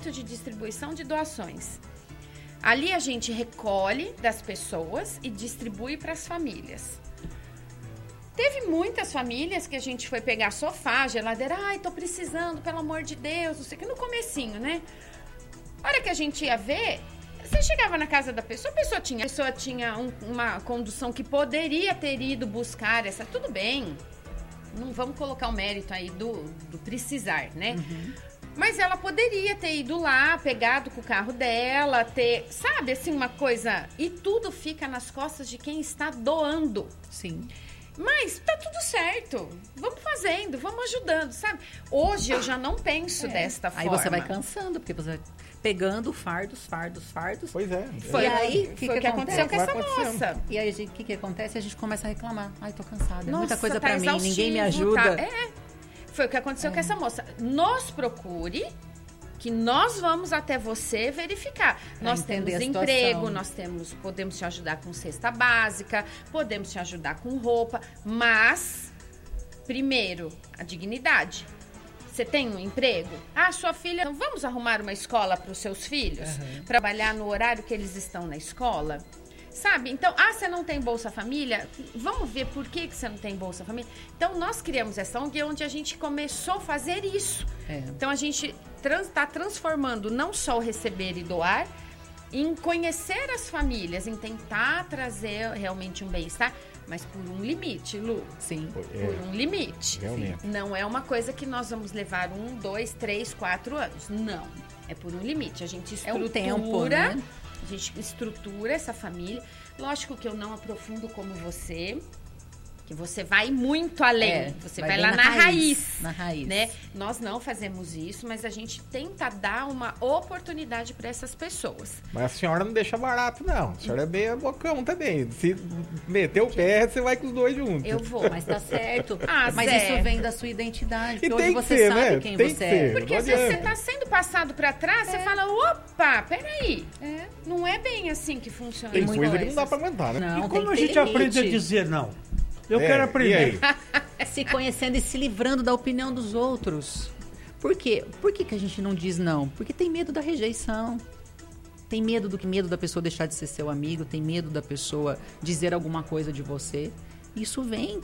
muito de distribuição de doações. Ali a gente recolhe das pessoas e distribui para as famílias. Teve muitas famílias que a gente foi pegar sofá, geladeira, ai, tô precisando, pelo amor de Deus, não sei o que, no comecinho, né? A hora que a gente ia ver, você chegava na casa da pessoa, a pessoa tinha uma condução que poderia ter ido buscar essa, tudo bem, não vamos colocar o mérito aí do precisar, né? Uhum. Mas ela poderia ter ido lá, pegado com o carro dela, ter, sabe, assim, uma coisa, e tudo fica nas costas de quem está doando. Sim. Mas tá tudo certo, vamos fazendo, vamos ajudando, sabe? Hoje eu já não penso desta forma. Aí você vai cansando, porque você vai pegando fardos. Pois é. Foi o que aconteceu com essa moça. E aí o que acontece? A gente começa a reclamar. Ai, tô cansada, é Nossa, muita coisa tá pra mim, ninguém me ajuda. Foi o que aconteceu com essa moça. Nos procure, que nós vamos até você verificar. Nós temos emprego, podemos te ajudar com cesta básica, podemos te ajudar com roupa, mas, primeiro, a dignidade. Você tem um emprego? Ah, sua filha... Então, vamos arrumar uma escola para os seus filhos? Trabalhar no horário que eles estão na escola? Sabe? Então, você não tem Bolsa Família? Vamos ver por que você não tem Bolsa Família? Então, nós criamos essa ONG onde a gente começou a fazer isso. Então, a gente está transformando não só o receber e doar, em conhecer as famílias, em tentar trazer realmente um bem-estar, mas por um limite, Lu. Sim. Por um limite. Realmente. Não é uma coisa que nós vamos levar 1, 2, 3, 4 anos. Não. É por um limite. A gente estrutura... É um tempo, né? A gente estrutura essa família. Lógico que eu não aprofundo como você, que você vai muito além. Você vai lá na raiz. Na raiz. Né? Nós não fazemos isso, mas a gente tenta dar uma oportunidade para essas pessoas. Mas a senhora não deixa barato, não. A senhora é meio bocão também. Se meter o pé, você vai com os dois juntos. Eu vou, mas tá certo. Mas Zé, isso vem da sua identidade. E hoje você ser, sabe né? quem Tem você que é. ser. Porque às vezes você tá sendo passado para trás, você fala, opa, peraí. Não é bem assim que funciona. Tem coisa que não dá para aguentar, né? Não, e como a tem que gente ter aprende a limite? dizer não? Eu quero aprender. Se conhecendo e se livrando da opinião dos outros. Por quê? Por que a gente não diz não? Porque tem medo da rejeição. Tem medo da pessoa deixar de ser seu amigo. Tem medo da pessoa dizer alguma coisa de você. Isso vem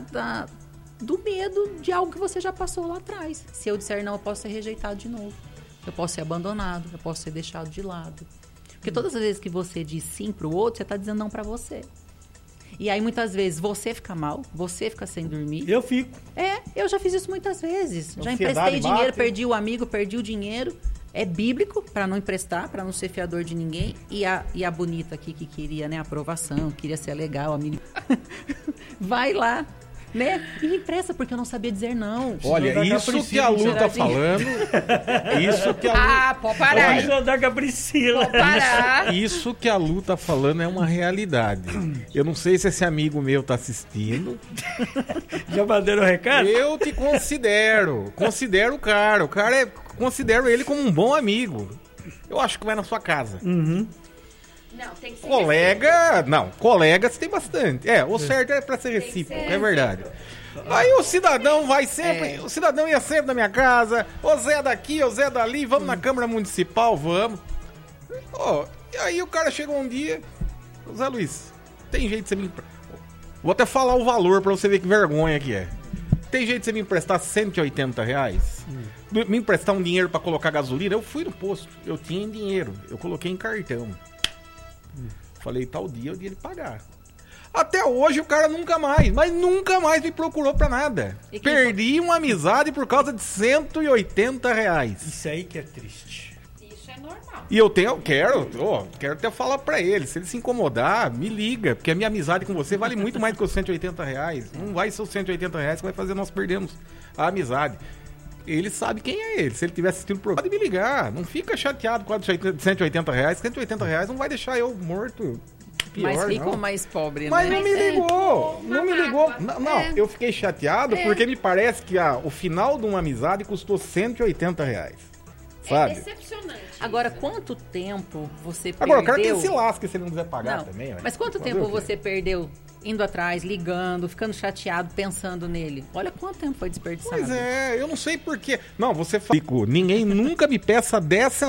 do medo de algo que você já passou lá atrás. Se eu disser não, eu posso ser rejeitado de novo. Eu posso ser abandonado. Eu posso ser deixado de lado. Porque todas as vezes que você diz sim pro outro, você está dizendo não para você. E aí, muitas vezes, você fica mal, você fica sem dormir. Eu fico. Eu já fiz isso muitas vezes. Já Ansiedade emprestei dinheiro, bate. perdi o amigo, perdi o dinheiro. É bíblico para não emprestar, para não ser fiador de ninguém. E a bonita aqui que queria, né, aprovação, queria ser legal, amigo. Vai lá, né? E empresta, porque eu não sabia dizer não. Olha, isso que a Lu tá falando... Isso que a Lu... Pode parar. Deixa eu andar com a Priscila. Pode parar. Isso que a Lu tá falando é uma realidade. Eu não sei se esse amigo meu tá assistindo. Já mandaram o recado? Eu te considero. Considero o cara. Considero ele como um bom amigo. Eu acho que vai na sua casa. Uhum. Não, tem que ser Colega... Não, colegas tem bastante. O certo é pra ser recíproco, é verdade. Aí o cidadão vai sempre... O cidadão ia sempre na minha casa. Ô Zé daqui, ô Zé dali. Vamos na Câmara Municipal, vamos. E aí o cara chegou um dia... Zé Luiz, tem jeito de você me... Vou até falar o valor pra você ver que vergonha que é. Tem jeito de você me emprestar R$180? Me emprestar um dinheiro pra colocar gasolina? Eu fui no posto, eu tinha dinheiro. Eu coloquei em cartão. Falei, tal dia é o dia de pagar. Até hoje o cara nunca mais me procurou pra nada. Perdi uma amizade por causa de R$180. Isso aí que é triste. Isso é normal. E quero até falar pra ele, se ele se incomodar, me liga, porque a minha amizade com você vale muito mais do que os R$180. Não vai ser os R$180 que vai fazer nós perdermos a amizade. Ele sabe quem é ele. Se ele estiver assistindo o programa, pode me ligar. Não fica chateado com a de R$180. R$180 não vai deixar eu morto. Pior, mais rico não. ou mais pobre, Mas né? não me ligou. Não me ligou. Não, eu fiquei chateado porque me parece que o final de uma amizade custou R$180. Sabe? É decepcionante. Agora, quanto tempo você perdeu... Agora, o cara que se lasca se ele não quiser pagar Não, também. mas quanto tempo você perdeu indo atrás, ligando, ficando chateado, pensando nele? Olha quanto tempo foi desperdiçado. Pois é, eu não sei porquê. Não, você fala, ninguém nunca me peça 10